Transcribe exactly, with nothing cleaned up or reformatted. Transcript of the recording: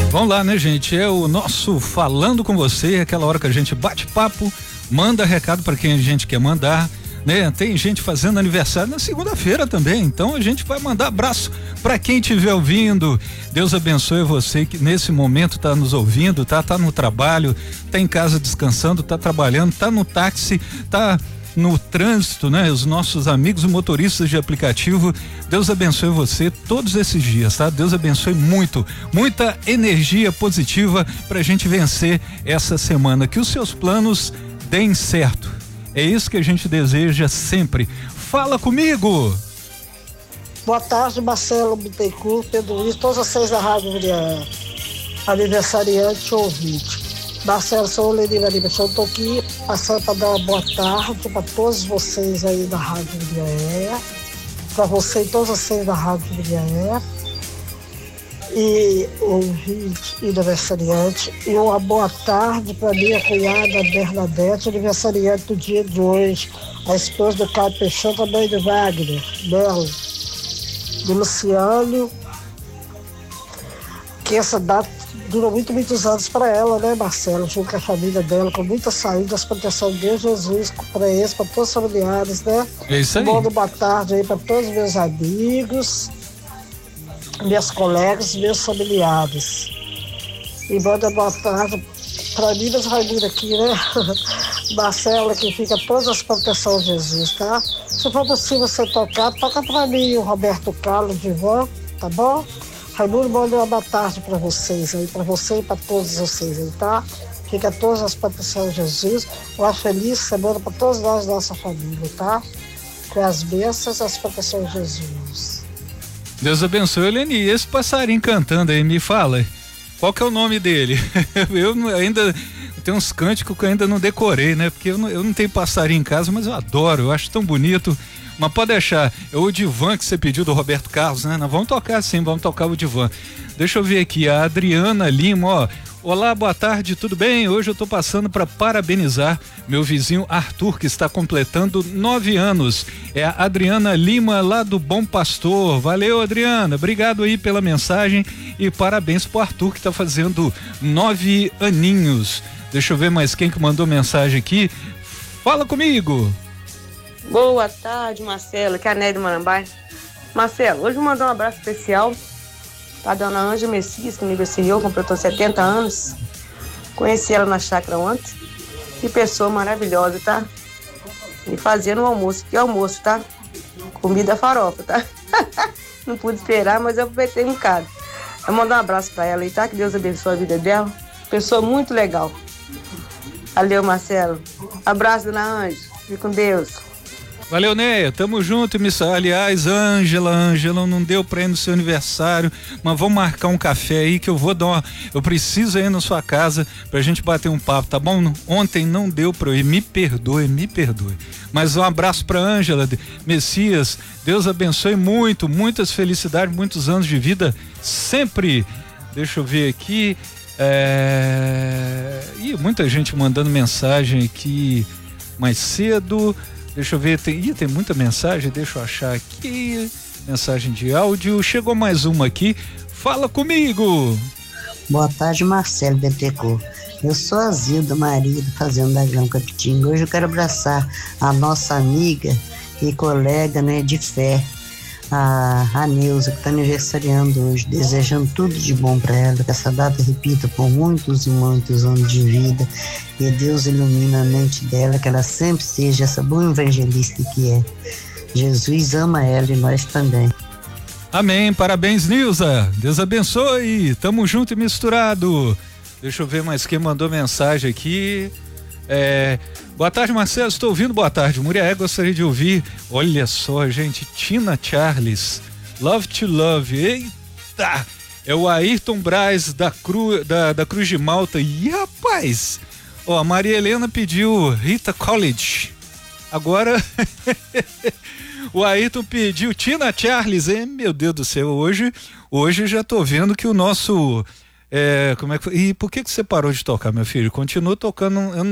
Vamos lá, né, gente? É o nosso Falando com Você, aquela hora que a gente bate papo, manda recado para quem a gente quer mandar, né? Tem gente fazendo aniversário na segunda-feira também, então a gente vai mandar abraço para quem estiver ouvindo. Deus abençoe você que nesse momento tá nos ouvindo, tá? Tá no trabalho, tá em casa descansando, tá trabalhando, tá no táxi, tá no trânsito, né? Os nossos amigos motoristas de aplicativo, Deus abençoe você todos esses dias, tá? Deus abençoe muito, muita energia positiva pra gente vencer essa semana, que os seus planos deem certo. É isso que a gente deseja sempre. Fala comigo! Boa tarde, Marcelo Bittencourt, Pedro Luiz, todos vocês da Rádio Viriaé, aniversariante ouvinte. Marcelo, sou o Lenina Lima, eu estou aqui passando para dar uma boa tarde para todos vocês aí da Rádio Viriaé, para você e todos vocês da Rádio Viriaé, e ouvinte e aniversariante, e uma boa tarde para minha cunhada Bernadette, aniversariante do dia de hoje, a esposa do Caio Peixoto, a mãe de Wagner, Belo, de Luciano, que essa data dura muito, muitos anos para ela, né, Marcelo? Junto com a família dela, com muita saúde, as proteção de Deus Jesus para eles, para todos os familiares, né? É isso aí. Bom, boa tarde aí para todos os meus amigos, meus colegas, meus familiares. E manda boa tarde para Minas Raimundo aqui, né? Marcelo, que fica todas as proteções de Jesus, tá? Se for possível você tocar, toca para mim o Roberto Carlos de Van, tá bom? Raimundo, manda uma boa tarde para vocês aí, para você e para todos vocês aí, tá? Fica todas as proteções de Jesus. Uma feliz semana para todos nós, nossa família, tá? Com as bênçãos e as proteções de Jesus. Deus abençoe, Eleni. E esse passarinho cantando aí, me fala, qual que é o nome dele? Eu ainda tem uns cânticos que eu ainda não decorei, né? Porque eu não, eu não tenho passarinho em casa, mas eu adoro, eu acho tão bonito. Mas pode deixar, é o Divan que você pediu do Roberto Carlos, né? Nós vamos tocar sim, vamos tocar o Divan. Deixa eu ver aqui, a Adriana Lima, ó. Olá, boa tarde, tudo bem? Hoje eu tô passando para parabenizar meu vizinho Arthur, que está completando nove anos. É a Adriana Lima, lá do Bom Pastor. Valeu, Adriana, obrigado aí pela mensagem e parabéns pro Arthur, que tá fazendo nove aninhos. Deixa eu ver mais quem que mandou mensagem aqui. Fala comigo! Boa tarde, Marcelo, que é a Néia do Marambai. Marcelo, hoje eu vou mandar um abraço especial para a dona Ângela Messias, que aniversariou, completou setenta anos. Conheci ela na chácara ontem. Que pessoa maravilhosa, tá? E fazendo um almoço. Que almoço, tá? Comida farofa, tá? Não pude esperar, mas eu aproveitei um bocado. Eu vou mandar um abraço para ela aí, tá? Que Deus abençoe a vida dela. Pessoa muito legal. Valeu, Marcelo. Abraço, dona Ângela. Fique com Deus. Valeu, Neia, tamo junto, missa. Aliás, Ângela, Ângela, não deu pra ir no seu aniversário, mas vamos marcar um café aí que eu vou dar uma, eu preciso ir na sua casa pra gente bater um papo, tá bom? Ontem não deu pra eu ir, me perdoe, me perdoe. Mas um abraço pra Ângela Messias, Deus abençoe muito, muitas felicidades, muitos anos de vida, sempre. Deixa eu ver aqui, é... Ih, muita gente mandando mensagem aqui mais cedo. Deixa eu ver, tem, ih, tem muita mensagem, deixa eu achar aqui, mensagem de áudio, chegou mais uma aqui, fala comigo. Boa tarde, Marcelo Bittencourt. Eu sou a Zilda Maria do Fazenda Grão Capitinga. Hoje eu quero abraçar a nossa amiga e colega, né, de fé, a, a Neuza, que está aniversariando hoje, desejando tudo de bom para ela, que essa data repita por muitos e muitos anos de vida, e Deus ilumina a mente dela, que ela sempre seja essa boa evangelista que é. Jesus ama ela e nós também. Amém, parabéns, Nilza, Deus abençoe, tamo junto e misturado. Deixa eu ver mais quem mandou mensagem aqui. É, boa tarde, Marcelo, estou ouvindo, boa tarde, Muriaé, gostaria de ouvir, olha só, gente, Tina Charles, Love to Love, eita, é o Ayrton Braz da, Cru, da, da Cruz de Malta, e rapaz, ó, a Maria Helena pediu Rita College, agora o Ayrton pediu Tina Charles, hein? Meu Deus do céu, hoje, hoje já tô vendo que o nosso, é, como é que foi? E por que que você parou de tocar, meu filho? Continua tocando, eu não